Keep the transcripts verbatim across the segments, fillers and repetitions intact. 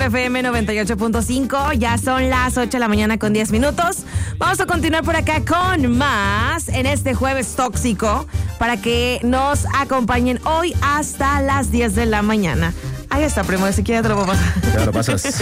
F M noventa y ocho punto cinco. Ya son las ocho de la mañana con diez minutos. Vamos a continuar por acá con más en este jueves tóxico para que nos acompañen hoy hasta las diez de la mañana. Ahí está, primo, si quieres te lo puedo pasar. Ya lo pasas.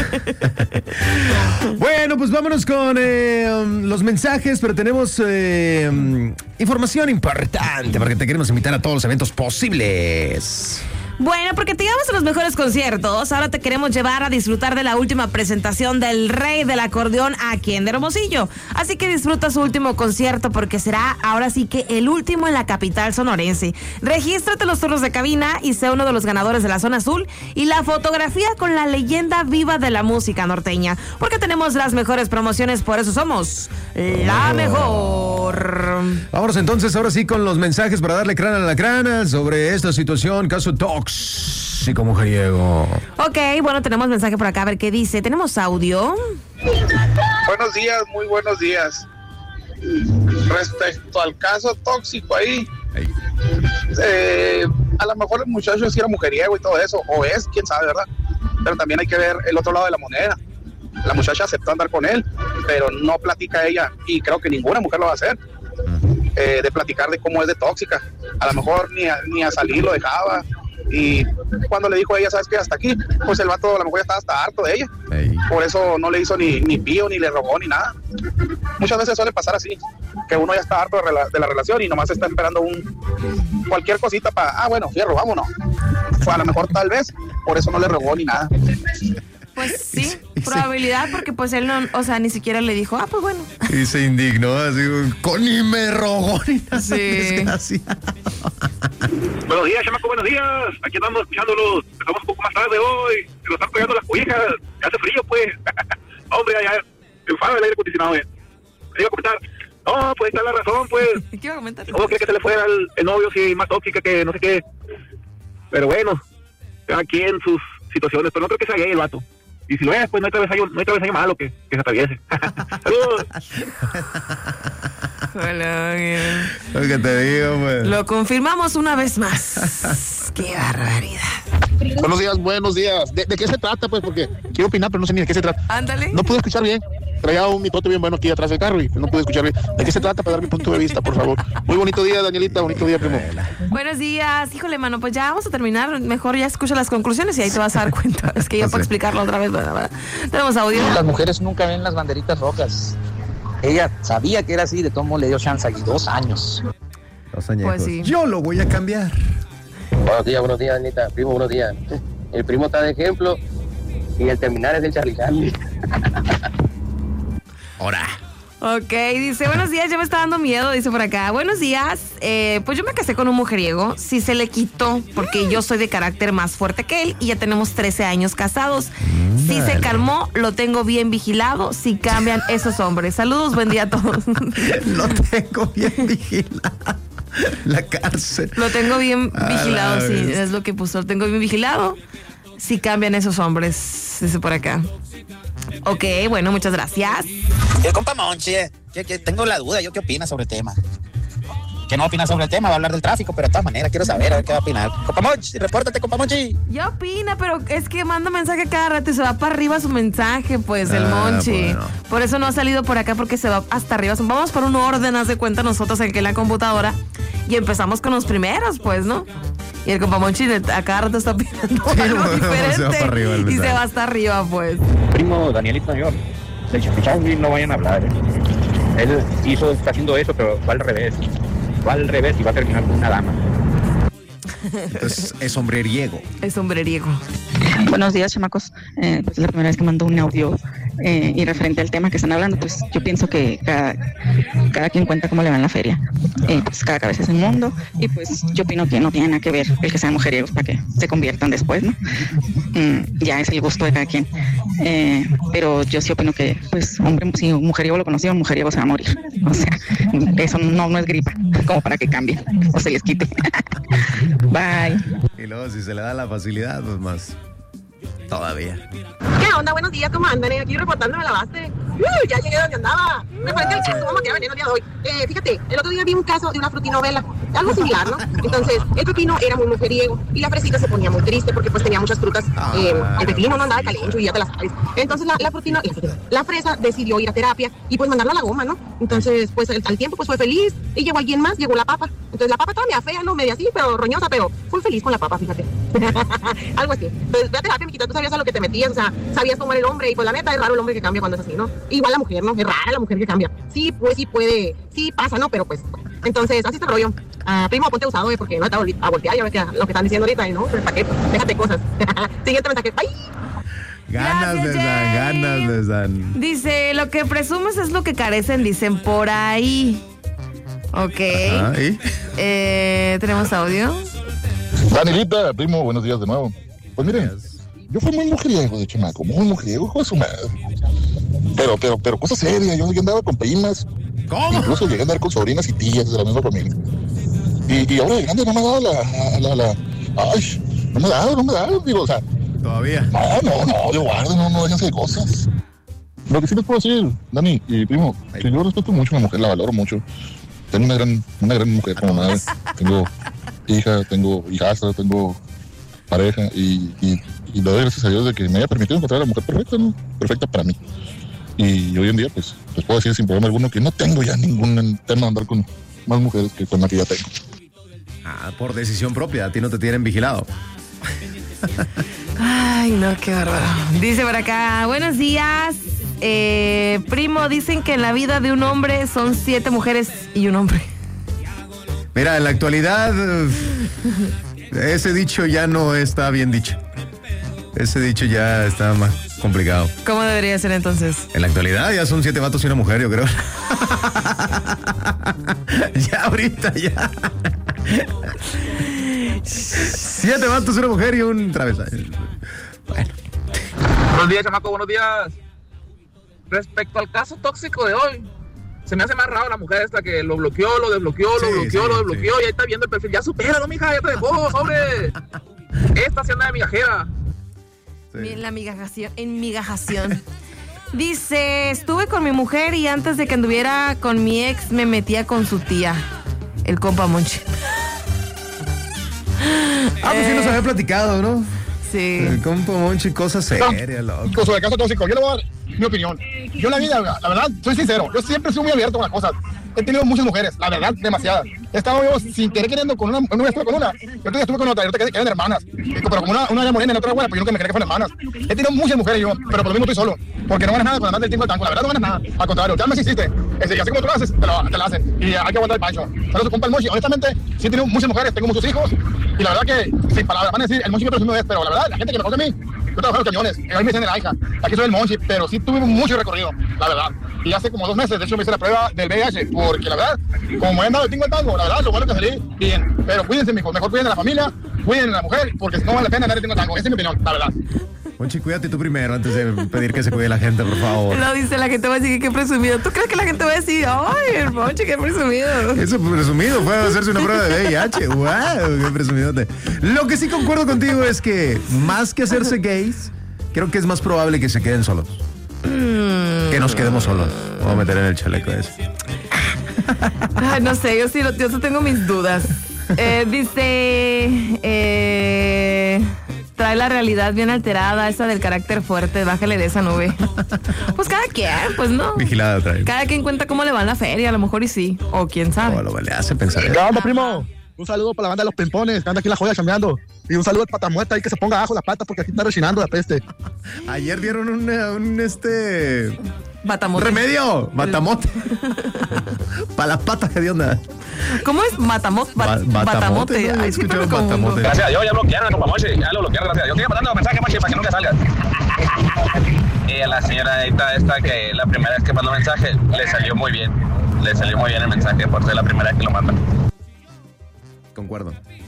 Bueno, pues vámonos con eh, um, los mensajes, pero tenemos eh, um, información importante porque te queremos invitar a todos los eventos posibles. Bueno, porque te llevamos a los mejores conciertos, ahora te queremos llevar a disfrutar de la última presentación del rey del acordeón aquí en Hermosillo. Así que disfruta su último concierto porque será ahora sí que el último en la capital sonorense. Regístrate los turnos de cabina y sé uno de los ganadores de la zona azul y la fotografía con la leyenda viva de la música norteña. Porque tenemos las mejores promociones, por eso somos la mejor. Vámonos entonces ahora sí con los mensajes para darle crana a la crana sobre esta situación, caso tóxico mujeriego. Ok, bueno, tenemos mensaje por acá, a ver qué dice. ¿Tenemos audio? Buenos días, muy buenos días. Respecto al caso tóxico ahí, Hey. eh, a lo mejor el muchacho sí era mujeriego y todo eso, o es, quién sabe, ¿verdad? Pero también hay que ver el otro lado de la moneda. La muchacha aceptó andar con él, pero no platica ella, y creo que ninguna mujer lo va a hacer, eh, de platicar de cómo es de tóxica. A lo mejor ni a, ni a salir lo dejaba. Y cuando le dijo a ella, ¿sabes qué? Hasta aquí, pues el vato a lo mejor ya estaba hasta harto de ella. Hey. Por eso no le hizo ni, ni pío, ni le rogó, ni nada. Muchas veces suele pasar así, que uno ya está harto de, rela- de la relación y nomás está esperando un cualquier cosita para, ah, bueno, fierro, vámonos. Fue a lo mejor tal vez, por eso no le rogó ni nada. Pues sí, probabilidad, porque pues él no, o sea, ni siquiera le dijo, ah, pues bueno. Y se indignó así, con ni me rogó ni nada. Sí. Desgraciado. Buenos días, chamaco, buenos días. Aquí estamos escuchándolos. Estamos un poco más tarde hoy. Se nos están pegando las cobijas. Ya hace frío, pues. Hombre, allá enfada el aire acondicionado. Eh. Me iba a comentar. No, pues está la razón, pues. ¿Qué iba a comentar? ¿Cómo cree que se le fuera el, el novio si más tóxica que no sé qué? Pero bueno, cada quien sus situaciones. Pero no creo que sea gay el vato. Y si lo es, pues no hay travesaño, no hay travesaño malo que, que se atraviese. Saludos. Hola, Lo que te digo, pues. lo confirmamos una vez más. ¡Qué barbaridad! Buenos días, buenos días. ¿De, de qué se trata, pues? Porque quiero opinar, pero no sé ni de qué se trata. Ándale. No pude escuchar bien. Traía un mitote bien bueno aquí atrás del carro y no pude escuchar bien. ¿De qué se trata para dar mi punto de vista, por favor? Muy bonito día, Danielita. Bonito día, primo. Buenos días. Híjole, mano, pues ya vamos a terminar. Mejor ya escucha las conclusiones y ahí te vas a dar cuenta. Es que yo para explicarlo otra vez, bueno, ¿verdad? Tenemos audio. Las mujeres nunca ven las banderitas rojas. Ella sabía que era así, de todo modo le dio chance y dos años. Dos añejos. Pues sí. Yo lo voy a cambiar. Buenos días, buenos días, Anita. Primo, buenos días. El primo está de ejemplo y el terminar es del Charlie Charlie. Ahora. Ok, dice, buenos días, ya me está dando miedo, dice por acá. Buenos días, eh, pues yo me casé con un mujeriego, sí se le quitó, porque yo soy de carácter más fuerte que él y ya tenemos trece años casados. Sí se calmó, lo tengo bien vigilado, sí cambian esos hombres. Saludos, buen día a todos. Lo tengo bien vigilado. La cárcel. Lo tengo bien A vigilado, la sí, vez. es lo que puso, lo tengo bien vigilado, sí cambian esos hombres, dice por acá. Ok, bueno, muchas gracias. Eh, compa Monchi, que, que tengo la duda, ¿yo qué opina sobre el tema? Que no opina sobre el tema, va a hablar del tráfico, pero de todas maneras quiero saber a ver qué va a opinar. Compa Monchi, repórtate, compa Monchi. Ya opina, pero es que manda mensaje cada rato y se va para arriba su mensaje, pues, el Ah, Monchi. bueno. Por eso no ha salido por acá, porque se va hasta arriba. Vamos por un orden, haz de cuenta nosotros aquí en la computadora, y empezamos con los primeros, pues, ¿no? Y el compa Monchi de- a cada rato está opinando Sí, algo bueno, diferente. se va para arriba el y se mensaje. va hasta arriba, pues. Primo Danielito Mayor, del Charlie no vayan a hablar. ¿eh? Él hizo, está haciendo eso, pero va al revés. Va al revés y va a terminar con una dama. Entonces, es sombreriego. Es sombreriego. Buenos días, chamacos. Eh, pues es la primera vez que mando un audio eh, y referente al tema que están hablando, pues yo pienso que cada, cada quien cuenta cómo le va en la feria. Eh, pues cada cabeza es un mundo y pues yo opino que no tiene nada que ver el que sean mujeriegos para que se conviertan después, ¿no? Mm, ya es el gusto de cada quien. Eh, pero yo sí opino que, pues, hombre, si un mujeriego lo conoció, un mujeriego se va a morir. O sea, eso no, no es gripa, como para que cambie o se les quite. Bye. Y luego, si se le da la facilidad, pues más. Todavía. ¿Qué onda? Buenos días, ¿cómo andan? Aquí reportándome la base. Uh, ya llegué donde andaba. Me parece que vamos a tirar veneno el día de hoy. Eh, fíjate, el otro día vi un caso de una frutinovela, algo similar, ¿no? Entonces, el pepino era muy mujeriego y la fresita se ponía muy triste porque pues tenía muchas frutas. Eh, el pepino no andaba de calencho y ya te la sabes. Entonces, la, la, frutino, la, la fresa decidió ir a terapia y pues mandarlo a la goma, ¿no? Entonces, pues el, al tiempo pues fue feliz y llegó alguien más, llegó la papa. Entonces, la papa estaba media fea, ¿no? Media así, pero roñosa, pero fue feliz con la papa, fíjate. Algo así. Entonces, ve a terapia, mijita, tú sabías a lo que te metías, o sea, sabías cómo era el hombre y pues la neta es raro el hombre que cambia cuando es así, ¿no? Igual la mujer, ¿no? Es rara la mujer que cambia. Sí, pues sí puede, sí pasa, ¿no? Pero pues, entonces, así está el rollo. Uh, primo, ponte usado, eh, porque no está a voltear, ya ves que lo que están diciendo ahorita, ¿no? Pues, ¿para qué? Déjate cosas. Siguiente mensaje. ¡Bye! Ganas les dan, ganas les dan. Dice, lo que presumes es lo que carecen, dicen por ahí. Ok. Ajá, ¿y? Eh, ¿tenemos audio? Danielita, primo, buenos días de nuevo. Pues miren, yo fui muy mujeriego de chamaco, muy mujeriego, hijo de su madre. Pero, pero, pero, cosa seria, yo, yo andaba con primas. ¿Cómo? Incluso llegué a andar con sobrinas y tías de la misma familia. Y, y ahora de grande no me ha dado la, la, la, ay, no me ha dado, no me ha dado, digo, o sea. Todavía. No, no, no, yo guardo, no, no déjense de cosas. Lo que sí les puedo decir, Dani y primo, que yo respeto mucho a una mujer, la valoro mucho. Tengo una gran, una gran mujer como madre. Tengo hija, tengo hijastra, tengo pareja y, y, y le doy gracias a Dios de que me haya permitido encontrar a la mujer perfecta, ¿no? Perfecta para mí. Y hoy en día, pues, les puedo decir sin problema alguno que no tengo ya ningún tema de andar con más mujeres que con la que ya tengo. Ah, por decisión propia, a ti no te tienen vigilado. Ay, no, qué bárbaro. Dice por acá, buenos días. Eh, primo, dicen que en la vida de un hombre son siete mujeres y un hombre. Mira, en la actualidad, ese dicho ya no está bien dicho. Ese dicho ya está más complicado. ¿Cómo debería ser entonces? En la actualidad ya son siete vatos y una mujer, yo creo. Ya ahorita, ya. Siete vatos, una mujer y un travesa. Bueno. Buenos días, chamaco, buenos días. Respecto al caso tóxico de hoy, se me hace más raro la mujer esta que lo bloqueó, lo desbloqueó, sí, lo bloqueó, sí, lo desbloqueó, sí. Y ahí está viendo el perfil. Ya supéralo, mija, ya te dejó, sobre. Esta sí anda de migajera. Sí. La migajación, en migajación. Dice, estuve con mi mujer y antes de que anduviera con mi ex me metía con su tía, el compa Monchi. Ah, pues eh, sí nos había platicado, ¿no? Sí. El compa Monchi, cosa seria, loco. Sobre el caso tóxico, yo le voy a dar mi opinión. Yo en la vida, la verdad, soy sincero, yo siempre soy muy abierto con las cosas. He tenido muchas mujeres, la verdad, demasiadas. He estado yo sin querer queriendo con una, una vez estuve con una, yo otro día estuve con otra, y otra que eran hermanas. Pero como una, una era morena y la otra era buena, pues yo nunca me creía que fueran hermanas. He tenido muchas mujeres yo, pero por lo mismo estoy solo. Porque no ganas nada con andar del tingo al tango, la verdad no ganas nada. Al contrario, ya me hiciste. Y así como tú lo haces, te lo, te lo hacen. Y hay que aguantar el pancho. Pero su compa el Monchi, honestamente, sí he tenido muchas mujeres, tengo muchos hijos. Y la verdad que, sin palabras, van a decir, el Monchi me presume es, pero la verdad, la gente que me conoce a mí, yo trabajo en los camiones, hoy me dicen de la hija, aquí soy el Monchi, pero sí tuve mucho recorrido, la verdad. Y hace como dos meses, de hecho, me hice la prueba del V I H, porque la verdad, como me he andado el tingo al tango, la verdad, lo bueno que salí bien. Pero cuídense, mijos, mejor cuiden a la familia, cuiden a la mujer, porque si no vale la pena andar el tingo al tango. Esa es mi opinión, la verdad. Monchi, cuídate tú primero antes de pedir que se cuide la gente, por favor. No, dice la gente va a decir que qué presumido. ¿Tú crees que la gente va a decir, ay, el Monchi, qué presumido? Eso presumido, fue hacerse una prueba de V I H. ¡Wow! ¡Qué presumidote! Lo que sí concuerdo contigo es que, más que hacerse gays, creo que es más probable que se queden solos. Mm. Que nos quedemos solos. Vamos a meter en el chaleco ese. Ay, no sé, yo sí, yo sí tengo mis dudas. Eh, dice... Eh... Trae la realidad bien alterada, esa del carácter fuerte, bájale de esa nube. Pues cada quien, pues no. Vigilada trae. Cada quien cuenta cómo le va en la feria, a lo mejor y sí, o quién sabe. O lo le hace pensar. ¿Qué onda, primo? Un saludo para la banda de los Pempones, que anda aquí en la joya chambeando. Y un saludo al patamuerta ahí que se ponga abajo las patas porque aquí está rechinando la peste. Ayer dieron un, un este... Batamote. ¡Remedio! Batamote. Para las patas, ¿qué onda? ¿Cómo es? Batamote. Ba batamote. batamote. ¿No? Ay, siempre me confundo. Gracias a Dios, ya bloquearon a tu Mochi. Ya lo bloquearon, gracias a Dios. Sigue mandando mensajes, Mochi, para que nunca salgas. Y a la señora esta, esta que la primera vez que mandó mensaje, le salió muy bien. Le salió muy bien el mensaje por ser la primera vez que lo manda. Concuerdo.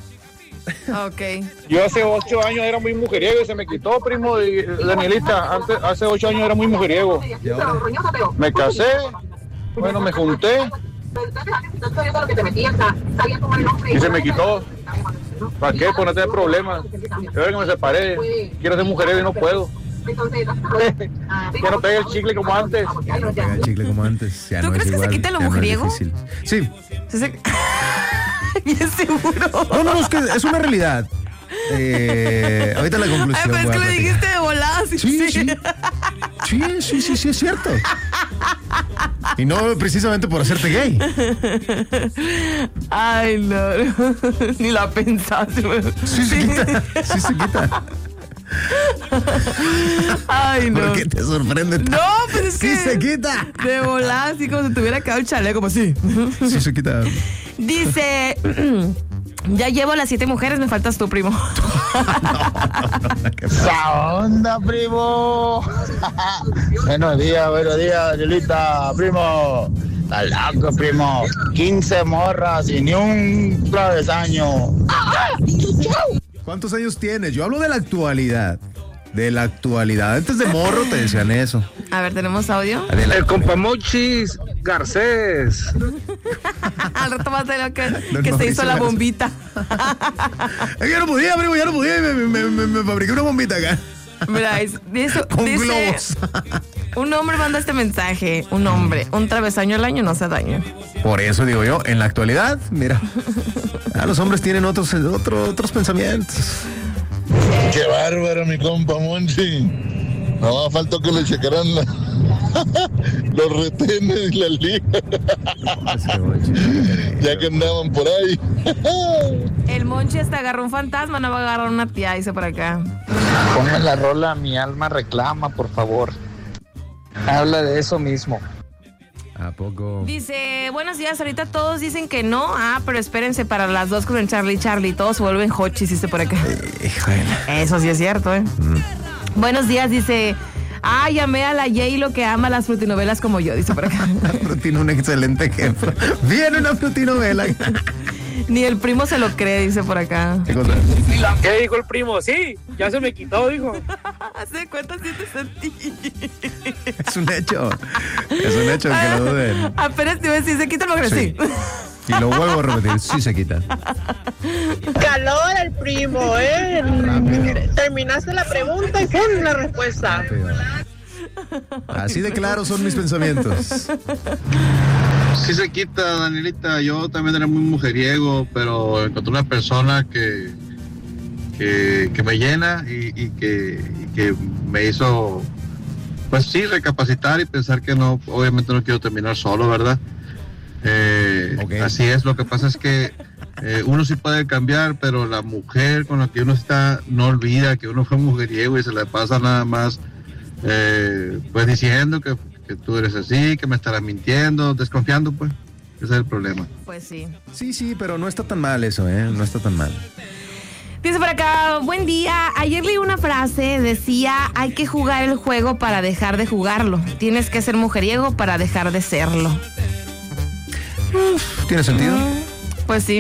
Ok. Yo hace ocho años era muy mujeriego y se me quitó, primo, y Danielita. Antes, hace ocho años era muy mujeriego. Me casé, bueno, me junté y se me quitó. ¿Para qué? Pues no tener problemas. Yo que me separé, quiero ser mujeriego y no puedo. Entonces, Ya no pega el chicle como antes. No pega el chicle como antes. Ya ¿Tú no crees es que igual, se quita lo ya no es mujeriego? difícil. Sí. Sí, sí. Bien seguro. No, no, es que es una realidad. Eh, ahorita la conclusión. Ay, pero es voy a que lo platicar. dijiste de volada. Sí, Sí, sí. Sí, sí, sí, sí, es cierto. Y no precisamente por hacerte gay. Ay, no. Ni la pensaste. güey. Sí se quita, sí se quita. Ay, no. ¿Por qué te sorprende? No, pues es sí que. Sí se quita. De volada, así como si te hubiera quedado el chaleco, como así. Sí se quita. Dice. Ya llevo las siete mujeres, me faltas tú, primo. ¡Esa onda, primo! Buenos días, buenos días, Danielita, primo. Está loco, primo. quince morras y ni un travesaño. ¿Cuántos años tienes? Yo hablo de la actualidad. De la actualidad. Antes de morro te decían eso. A ver, ¿tenemos audio? Adelante. El compamochis Garcés. Al rato más de lo que, Don que se Mauricio hizo la Garcés. bombita. Es que ya no podía, primo, ya no podía. Me, me, me, me fabriqué una bombita acá. Mira, es- dice, Con dice globos. un hombre manda este mensaje. Un hombre, un travesaño al año no hace daño. Por eso digo yo, en la actualidad, mira, a los hombres tienen otros, otro, otros pensamientos. Qué bárbaro, mi compa Monchi. No, falta que le checaran la- los retenes y las ligas. Ya que andaban por ahí. El Monchi hasta agarró un fantasma, no va a agarrar una tía, dice por acá. Ponme la rola Mi alma reclama, por favor. Habla de eso mismo. ¿A poco? Dice, buenos días, ahorita todos dicen que no. Ah, pero espérense para las dos con el Charlie Charlie. Todos se vuelven hochis, dice por acá. Híjole. Eso sí es cierto, ¿eh? Mm. Buenos días, dice. Ah, llamé a la J-Lo que ama las frutinovelas como yo, dice por acá. Tiene un excelente ejemplo. Viene una frutinovela. Ni el primo se lo cree, dice por acá. ¿Qué cosa? ¿Qué dijo el primo? Sí, ya se me quitó, dijo. ¿Hace cuánto sientes en ti? Es un hecho. Es un hecho que lo duden. Apenas te iba a decir, ¿se quita el mugre? Sí. Y lo vuelvo a repetir, sí se quita. Calor el primo, ¿eh? Terminaste la pregunta y ¡pum! La respuesta. Así de claros son mis pensamientos. Sí se quita, Danielita. Yo también era muy mujeriego, pero encontré una persona que que, que me llena y, y, que, y que me hizo, pues sí, recapacitar y pensar que no, obviamente no quiero terminar solo, ¿verdad? Eh, okay. Así es, lo que pasa es que eh, uno sí puede cambiar, pero la mujer con la que uno está no olvida que uno fue mujeriego y se le pasa nada más eh, pues diciendo que, que tú eres así, que me estarás mintiendo, desconfiando, pues. Ese es el problema. Pues sí. Sí, sí, pero no está tan mal eso, ¿eh? No está tan mal. Dice por acá, buen día. Ayer leí una frase, decía, hay que jugar el juego para dejar de jugarlo. Tienes que ser mujeriego para dejar de serlo. ¿Tiene sentido? Pues sí.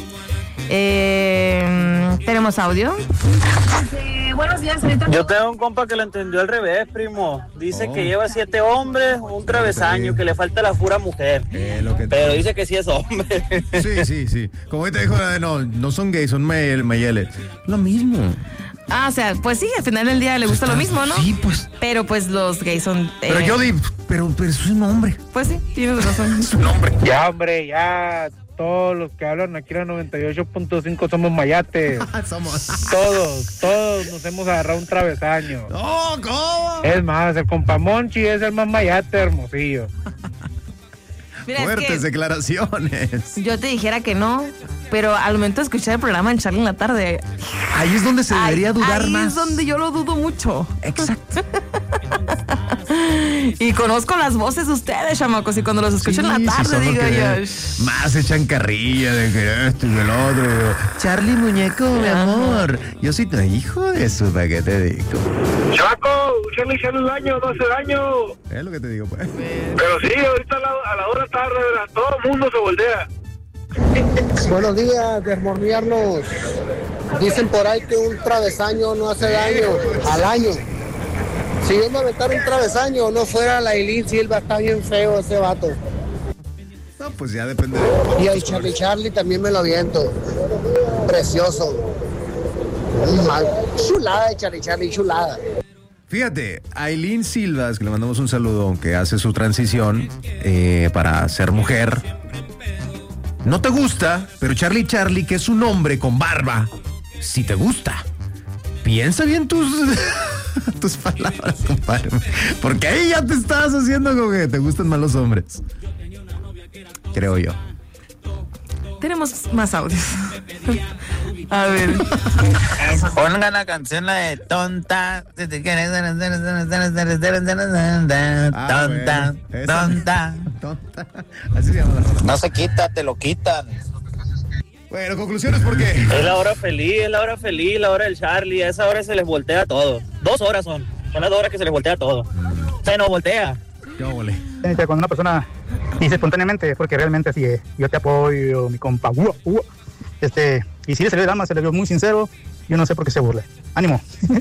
Eh, ¿Tenemos audio? Eh, buenos días, ahorita. Yo tengo un compa que lo entendió al revés, primo. Dice oh. que lleva siete hombres, un travesaño, que le falta la pura mujer. Eh, lo que Pero dice que sí es hombre. Sí, sí, sí. Como ahorita dijo, no, no son gays, son mayeles. Lo mismo. Ah, o sea, pues sí, al final del día le gusta lo mismo, ¿no? Sí, pues. Pero pues los gays son... Eh... Pero yo digo, pero, pero es un hombre. Pues sí, tienes razón. Es un hombre. Ya, hombre, ya. Todos los que hablan aquí en la noventa y ocho punto cinco somos mayates. Somos. Todos, todos nos hemos agarrado un travesaño. No, ¿cómo? Es más, el compa Monchi es el más mayate, Hermosillo. Mira, Fuertes es que declaraciones. Yo te dijera que no, pero al momento de escuchar el programa en Charlie en la tarde, ahí es donde se debería ahí, dudar ahí más. Ahí es donde yo lo dudo mucho. Exacto. Y conozco las voces de ustedes, chamacos, y cuando los escucho sí, en la tarde, sí, digo yo. Más echan carrilla de que esto y el otro. Digo, Charlie, muñeco, mi amor. Yo soy tu hijo de su, ¿para qué te digo? Chaco, Charlie, Charlie, daño, no hace daño. Es lo que te digo, pues. Pero sí, ahorita a la, a la hora tarde, todo el mundo se voltea. Buenos días, desmorniarnos. Dicen por ahí que un travesaño no hace daño al año. Si yo me aventara un travesaño, no fuera la Eileen Silva, está bien feo ese vato. No, pues ya depende de... Y al Charlie Charlie también me lo aviento. Precioso. Mal. Chulada de Charlie Charlie, chulada. Fíjate, Aileen Silvas, que le mandamos un saludo, que hace su transición eh, para ser mujer. No te gusta, pero Charlie Charlie, que es un hombre con barba, sí te gusta. Piensa bien tus, tus palabras, compadre. Porque ahí ya te estás haciendo como que te gustan más los hombres. Creo yo. Tenemos más audios. A ver. Pongan la canción la de tonta. Tonta. Tonta. Tonta. Así se llama la rola. No se quita, te lo quitan. Bueno, conclusiones, ¿por qué? Es la hora feliz, es la hora feliz, la hora del Charlie. A esa hora se les voltea todo. Dos horas son. Son las dos horas que se les voltea todo. Se nos voltea. Yo volé. Cuando una persona dice espontáneamente, porque realmente así es, yo te apoyo, mi compa, uh, uh, este, y si le salió de dama, se le vio muy sincero, yo no sé por qué se burla. ¡Ánimo!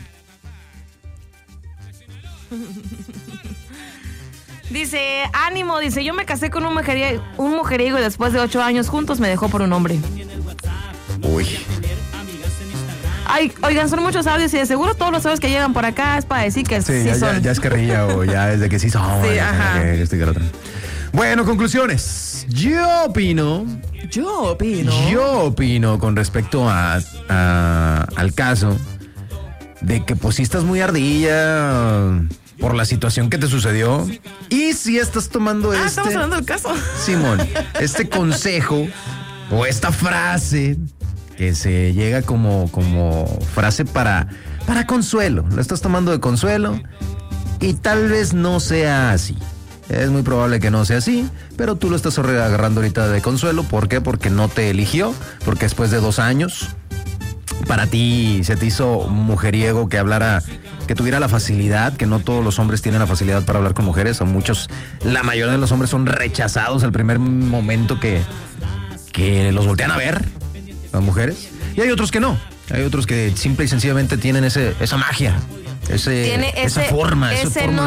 Dice, ánimo, dice, yo me casé con un mujeriego, un mujeriego y después de ocho años juntos me dejó por un hombre. Uy. Ay, oigan, son muchos audios y de seguro todos los audios que llegan por acá es para decir que sí, sí ya, son. Ya, ya es carrilla o ya es de que sí son. Sí, ajá. Que esto y que lo otro. Bueno, conclusiones. Yo opino. Yo opino. Yo opino con respecto a, a al caso de que pues sí estás muy ardilla por la situación que te sucedió. Y si estás tomando ah, este... estamos hablando del caso. Simón, este consejo o esta frase que se llega como, como frase para, para consuelo. Lo estás tomando de consuelo y tal vez no sea así. Es muy probable que no sea así, pero tú lo estás agarrando ahorita de consuelo. ¿Por qué? Porque no te eligió, porque después de dos años, para ti se te hizo mujeriego que hablara, que tuviera la facilidad, que no todos los hombres tienen la facilidad para hablar con mujeres. Son muchos, la mayoría de los hombres son rechazados al primer momento que, que los voltean a ver, las mujeres. Y hay otros que no, hay otros que simple y sencillamente tienen ese, esa magia, ese, Tiene ese, esa forma, esa ese forma no